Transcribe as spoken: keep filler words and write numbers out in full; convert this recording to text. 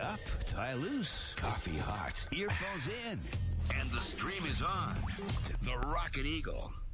up, tie loose, coffee hot, earphones in, and the stream is on to the Rocket Eagle.